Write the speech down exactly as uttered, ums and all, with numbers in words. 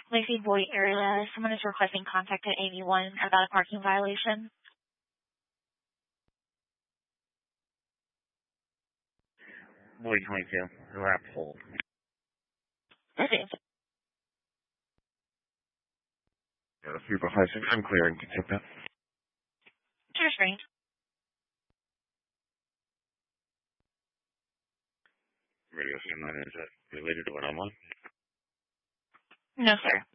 Lacey Boyd area. Someone is requesting contact at eighty-one about a parking violation. Boyd twenty-two. We're at hold. Okay. Yeah, the supervisor. I'm clear and can take that. Sure, screen. Radio scan nine, is that related to what I'm on? No, sir.